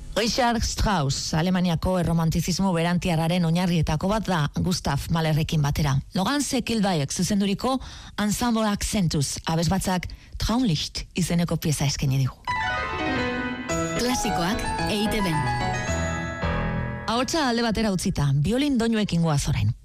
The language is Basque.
Richard Strauss, Alemaniako erromantizismo berantiarraren oinarrietako bat da Gustav Mahlerrekin batera. Logan Sekilbaiek zuzenduriko Ensemble Accentus abesbatzak Traumlicht izeneko pieza eskaini digu. Klasikoak EITB-n. Ahotsa alde batera utzita, biolin doinuekin goaz orain.